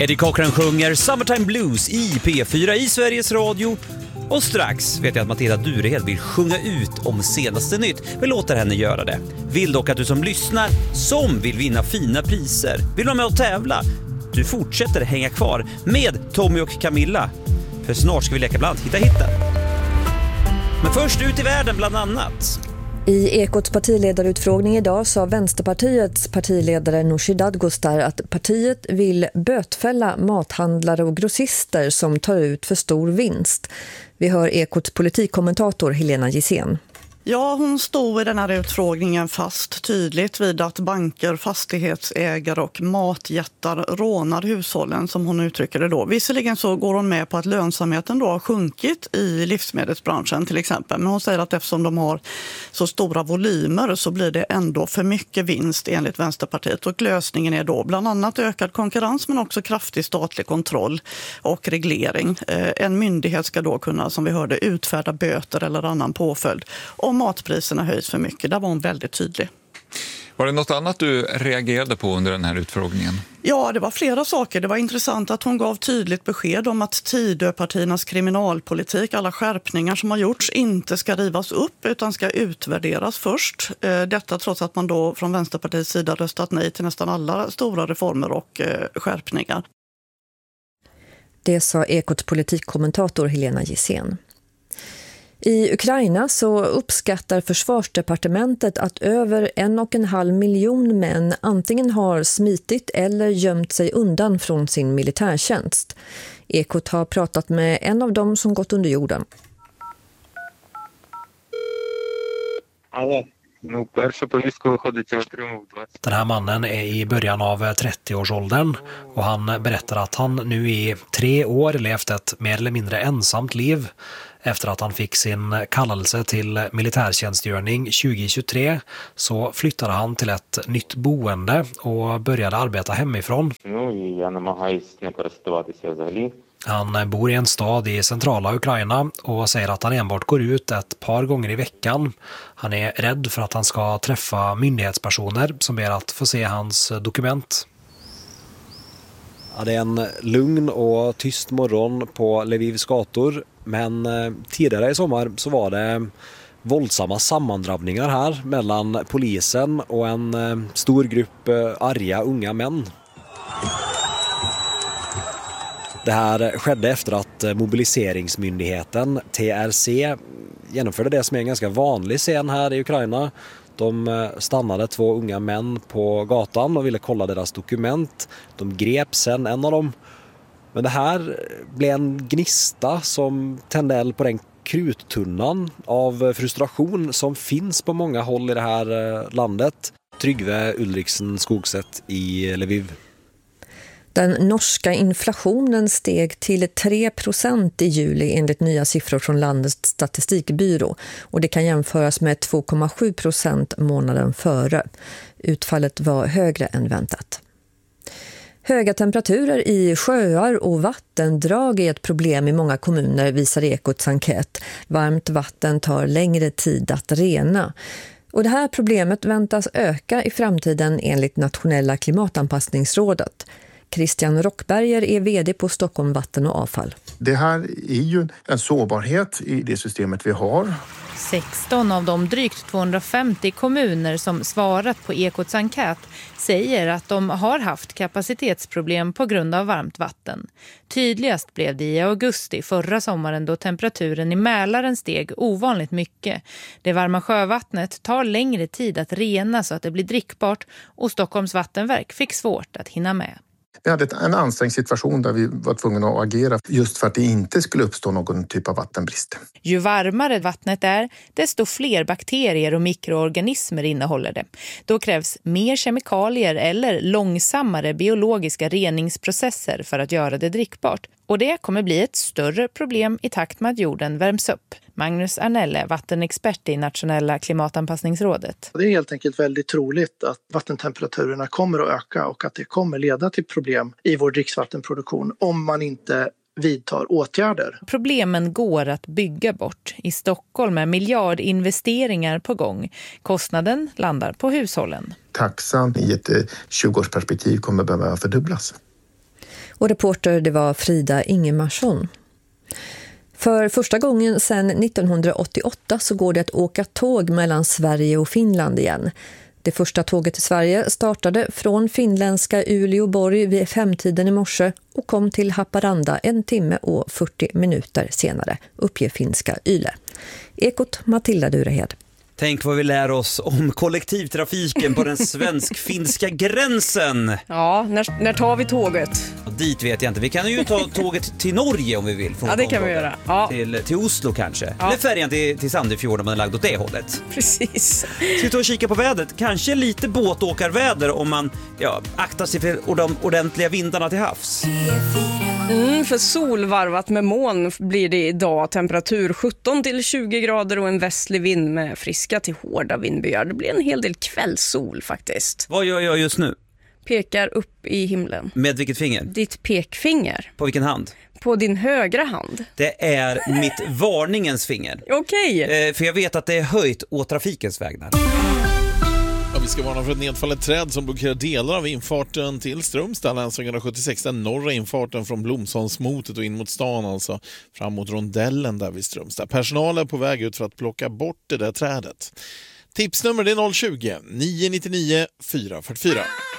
Eddie Cochran sjunger Summertime Blues i P4 i Sveriges Radio. Och strax vet jag att Matilda Durehed vill sjunga ut om senaste nytt. Vi låter henne göra det. Vill dock att du som lyssnar, som vill vinna fina priser, vill vara med och tävla, du fortsätter hänga kvar med Tommy och Camilla. För snart ska vi leka bland hitta. Men först ut i världen bland annat. I Ekots partiledarutfrågning idag sa Vänsterpartiets partiledare Nooshi Dadgostar att partiet vill bötfälla mathandlare och grossister som tar ut för stor vinst. Vi hör Ekots politikkommentator Helena Gissén. Ja, hon stod i den här utfrågningen fast tydligt vid att banker, fastighetsägare och matjättar rånar hushållen, som hon uttrycker det då. Visserligen så går hon med på att lönsamheten då har sjunkit i livsmedelsbranschen till exempel. Men hon säger att eftersom de har så stora volymer så blir det ändå för mycket vinst enligt Vänsterpartiet. Och lösningen är då bland annat ökad konkurrens men också kraftig statlig kontroll och reglering. En myndighet ska då kunna, som vi hörde, utfärda böter eller annan påföljd om matpriserna höjs för mycket. Där var hon väldigt tydlig. Var det något annat du reagerade på under den här utfrågningen? Ja, det var flera saker. Det var intressant att hon gav tydligt besked om att Tidöpartiernas kriminalpolitik, alla skärpningar som har gjorts, inte ska rivas upp utan ska utvärderas först. Detta trots att man då från Vänsterpartiets sida röstat nej till nästan alla stora reformer och skärpningar. Det sa Ekots politikkommentator Helena Gissén. I Ukraina så uppskattar försvarsdepartementet att över 1,5 miljon män antingen har smitit eller gömt sig undan från sin militärtjänst. Ekot har pratat med en av dem som gått under jorden. Den här mannen är i början av 30-årsåldern och han berättar att han nu i 3 år levt ett mer eller mindre ensamt liv. Efter att han fick sin kallelse till militärtjänstgöring 2023 så flyttade han till ett nytt boende och började arbeta hemifrån. Han bor i en stad i centrala Ukraina och säger att han enbart går ut ett par gånger i veckan. Han är rädd för att han ska träffa myndighetspersoner som ber att få se hans dokument. Ja, det är en lugn och tyst morgon på Lvivs gator, men tidigare i sommar så var det våldsamma sammandrabbningar här mellan polisen och en stor grupp arga unga män. Det här skedde efter att mobiliseringsmyndigheten TRC genomförde det som är en ganska vanlig scen här i Ukraina. De stannade 2 unga män på gatan och ville kolla deras dokument. De grep sen en av dem. Men det här blev en gnista som tände eld på den kruttunnan av frustration som finns på många håll i det här landet. Trygve Ulriksen Skogset i Lviv. Den norska inflationen steg till 3% i juli enligt nya siffror från landets statistikbyrå och det kan jämföras med 2,7% månaden före. Utfallet var högre än väntat. Höga temperaturer i sjöar och vattendrag är ett problem i många kommuner, visar Ekots enkät. Varmt vatten tar längre tid att rena. Och det här problemet väntas öka i framtiden enligt Nationella klimatanpassningsrådet. Christian Rockberger är vd på Stockholm Vatten och Avfall. Det här är ju en sårbarhet i det systemet vi har. 16 av de drygt 250 kommuner som svarat på Ekots enkät säger att de har haft kapacitetsproblem på grund av varmt vatten. Tydligast blev det i augusti förra sommaren då temperaturen i Mälaren steg ovanligt mycket. Det varma sjövattnet tar längre tid att rena så att det blir drickbart och Stockholms vattenverk fick svårt att hinna med. Vi hade en ansträngd situation där vi var tvungna att agera just för att det inte skulle uppstå någon typ av vattenbrist. Ju varmare vattnet är, desto fler bakterier och mikroorganismer innehåller det. Då krävs mer kemikalier eller långsammare biologiska reningsprocesser för att göra det drickbart. Och det kommer bli ett större problem i takt med att jorden värms upp. Magnus Arnelle, vattenexpert i Nationella klimatanpassningsrådet. Det är helt enkelt väldigt troligt att vattentemperaturerna kommer att öka och att det kommer leda till problem i vår dricksvattenproduktion om man inte vidtar åtgärder. Problemen går att bygga bort. I Stockholm är miljardinvesteringar på gång. Kostnaden landar på hushållen. Taxan i ett 20-årsperspektiv kommer behöva fördubblas. Och reporter det var Frida Ingemarsson. För första gången sedan 1988 så går det att åka tåg mellan Sverige och Finland igen. Det första tåget till Sverige startade från finländska Uleåborg vid 5-tiden i morse och kom till Haparanda 1 timme och 40 minuter senare, uppger finska Yle. Ekot Matilda Durehed. Tänk vad vi lär oss om kollektivtrafiken på den svensk-finska gränsen. Ja, när tar vi tåget? Dit vet jag inte. Vi kan ju ta tåget till Norge om vi vill. Ja, det kan vi göra. Ja. Till Oslo kanske. Ja. Eller färjan till Sandefjord om man är lagd åt det hållet. Precis. Ska vi ta och kika på vädret? Kanske lite båtåkarväder om man aktar sig för de ordentliga vindarna till havs. För solvarvat med moln blir det idag. Temperatur 17 till 20 grader och en västlig vind med friska till hårda vindbyar. Det blir en hel del kvällssol faktiskt. Vad gör jag just nu? Pekar upp i himlen. Med vilket finger? Ditt pekfinger. På vilken hand? På din högra hand. Det är mitt varningens finger. Okej. För jag vet att det är höjt å trafikens vägnar. Ja, vi ska varna för ett nedfallet träd som blockerar delar av infarten till Strömstad, länsväg 176, den norra infarten från Blomsholmsmotet och in mot stan, alltså fram mot rondellen där vid Strömstad. Personal är på väg ut för att plocka bort det där trädet. Tipsnummer är 020 999 444.